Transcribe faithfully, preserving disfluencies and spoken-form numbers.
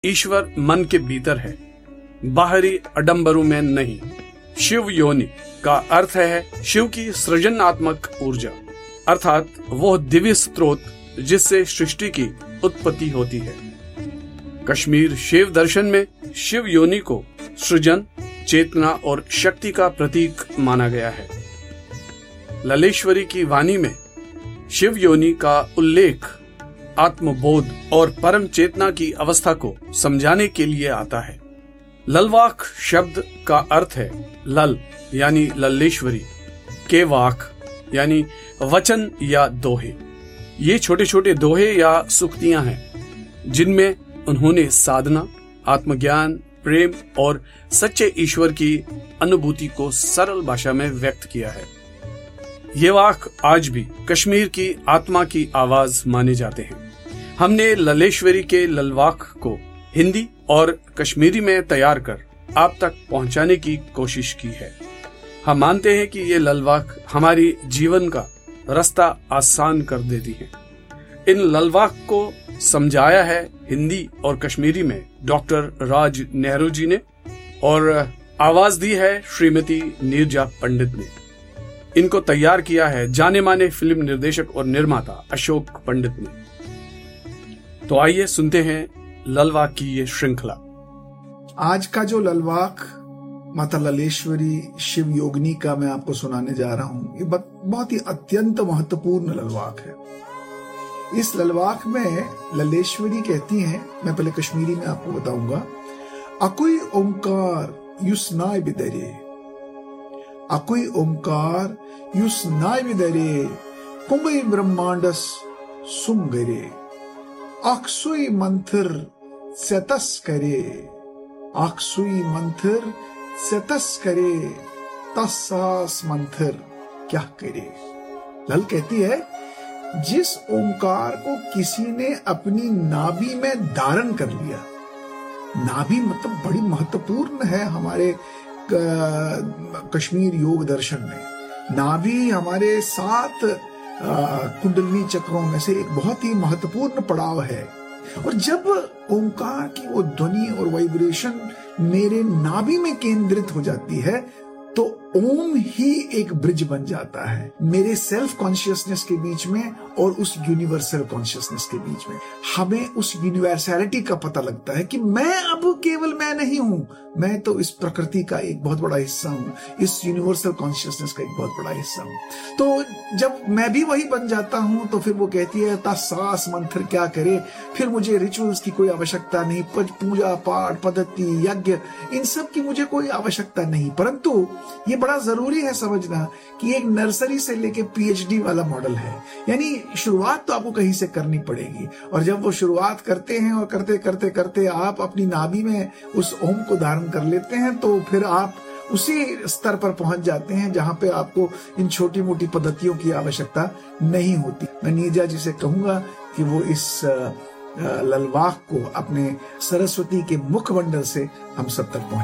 ईश्वर मन के भीतर है, बाहरी अडंबरों में नहीं। शिव योनि का अर्थ है शिव की सृजनात्मक ऊर्जा, अर्थात वह दिव्य स्रोत जिससे सृष्टि की उत्पत्ति होती है। कश्मीर शिव दर्शन में शिव योनि को सृजन, चेतना और शक्ति का प्रतीक माना गया है। ललेश्वरी की वाणी में शिव योनि का उल्लेख आत्मबोध और परम चेतना की अवस्था को समझाने के लिए आता है। ललवाक शब्द का अर्थ है लल यानी लल्लेश्वरी, के वाक यानी वचन या दोहे। ये छोटे छोटे दोहे या सुक्तियां हैं जिनमें उन्होंने साधना, आत्मज्ञान, प्रेम और सच्चे ईश्वर की अनुभूति को सरल भाषा में व्यक्त किया है। ये वाक आज भी कश्मीर की आत्मा की आवाज माने जाते हैं। हमने ललेश्वरी के ललवाक को हिंदी और कश्मीरी में तैयार कर आप तक पहुंचाने की कोशिश की है। हम मानते हैं कि ये ललवाक हमारी जीवन का रास्ता आसान कर देती है। इन ललवाक को समझाया है हिंदी और कश्मीरी में डॉक्टर राज नेहरू जी ने और आवाज दी है श्रीमती नीरजा पंडित ने। इनको तैयार किया है जाने माने फिल्म निर्देशक और निर्माता अशोक पंडित ने। तो आइए सुनते हैं ललवाक की ये श्रृंखला। आज का जो ललवाक माता ललेश्वरी शिव योगिनी का मैं आपको सुनाने जा रहा हूं, ये बहुत ही अत्यंत महत्वपूर्ण ललवाक है। इस ललवाक में ललेश्वरी कहती हैं, मैं पहले कश्मीरी में आपको बताऊंगा, अकुई ओंकार युस्नाय बिदरे, अकुई ओंकार युस्नाय बिदरे, कुंभई ब्रह्मांडस सुमगरे, अक्सुई मंथर सेतस करे, अक्सुई मंथर सेतस करे, तस्सास मंथर क्या करे। लल कहती है जिस ओंकार को किसी ने अपनी नाभि में धारण कर लिया, नाभि मतलब बड़ी महत्वपूर्ण है हमारे कश्मीर योग दर्शन में। नाभि हमारे सात कुंडलिनी चक्रों में से एक बहुत ही महत्वपूर्ण पड़ाव है। और जब ओंकार की वो ध्वनि और वाइब्रेशन मेरे नाभि में केंद्रित हो जाती है तो ओम ही एक ब्रिज बन जाता है मेरे सेल्फ कॉन्शियसनेस के बीच में और उस यूनिवर्सल कॉन्शियसनेस के बीच में। हमें उस यूनिवर्सैलिटी का पता लगता है कि मैं अब केवल मैं नहीं हूं, मैं तो इस प्रकृति का एक बहुत बड़ा हिस्सा हूं, इस यूनिवर्सल कॉन्शियसनेस का एक बहुत बड़ा हिस्सा हूं। तो जब मैं भी वही बन जाता हूं तो फिर वो कहती है ता सास मंत्र क्या करे, फिर मुझे रिचुअल्स की कोई आवश्यकता नहीं, पूजा पाठ पद्धति यज्ञ इन सब की मुझे कोई आवश्यकता नहीं। परंतु ये बड़ा जरूरी है समझना कि एक नर्सरी से लेके पीएचडी वाला मॉडल है, यानी शुरुआत तो आपको कहीं से करनी पड़ेगी। और जब वो शुरुआत करते हैं और करते करते करते आप अपनी नाभि में उस ओम को धारण कर लेते हैं तो फिर आप उसी स्तर पर पहुंच जाते हैं जहां पे आपको इन छोटी मोटी पद्धतियों की आवश्यकता नहीं होती। मैं नीरजा जी से कहूंगा कि वो इस ललवाक को अपने सरस्वती के मुखमंडल से हम सब तक पहुंचाएं।